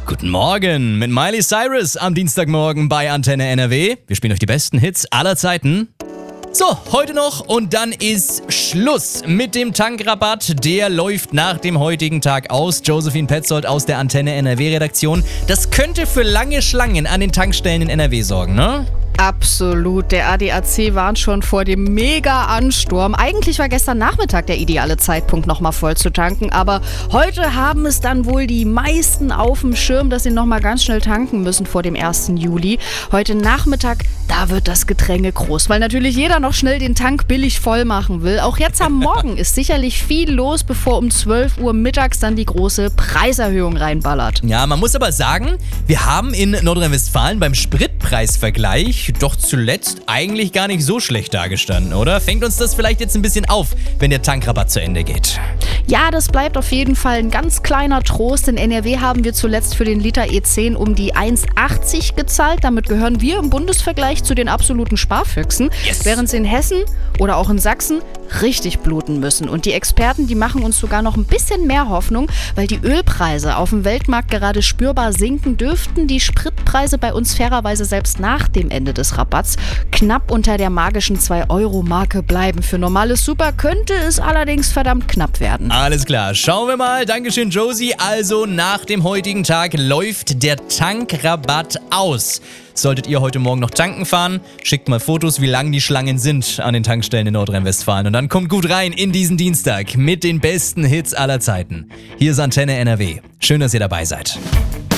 Guten Morgen mit Miley Cyrus am Dienstagmorgen bei Antenne NRW. Wir spielen euch die besten Hits aller Zeiten. So, heute noch und dann ist Schluss mit dem Tankrabatt. Der läuft nach dem heutigen Tag aus. Josephine Petzold aus der Antenne NRW-Redaktion. Das könnte für lange Schlangen an den Tankstellen in NRW sorgen, ne? Absolut. Der ADAC warnt schon vor dem Mega-Ansturm. Eigentlich war gestern Nachmittag der ideale Zeitpunkt, nochmal voll zu tanken. Aber heute haben es dann wohl die meisten auf dem Schirm, dass sie nochmal ganz schnell tanken müssen vor dem 1. Juli. Heute Nachmittag, da wird das Gedränge groß, weil natürlich jeder noch schnell den Tank billig voll machen will. Auch jetzt am Morgen ist sicherlich viel los, bevor um 12 Uhr mittags dann die große Preiserhöhung reinballert. Ja, man muss aber sagen, wir haben in Nordrhein-Westfalen beim Spritpreisvergleich doch zuletzt eigentlich gar nicht so schlecht dagestanden, oder? Fängt uns das vielleicht jetzt ein bisschen auf, wenn der Tankrabatt zu Ende geht? Ja, das bleibt auf jeden Fall ein ganz kleiner Trost. In NRW haben wir zuletzt für den Liter E10 um die 1,80 gezahlt. Damit gehören wir im Bundesvergleich zu den absoluten Sparfüchsen. Yes. Während sie in Hessen oder auch in Sachsen richtig bluten müssen. Und die Experten, die machen uns sogar noch ein bisschen mehr Hoffnung, weil die Ölpreise auf dem Weltmarkt gerade spürbar sinken, dürften die Spritpreise bei uns fairerweise selbst nach dem Ende des Rabatts knapp unter der magischen 2-Euro-Marke bleiben. Für normales Super könnte es allerdings verdammt knapp werden. Alles klar, schauen wir mal. Dankeschön, Josie. Also nach dem heutigen Tag läuft der Tankrabatt aus. Solltet ihr heute Morgen noch tanken fahren, schickt mal Fotos, wie lang die Schlangen sind an den Tankstellen in Nordrhein-Westfalen. Und dann kommt gut rein in diesen Dienstag mit den besten Hits aller Zeiten. Hier ist Antenne NRW. Schön, dass ihr dabei seid.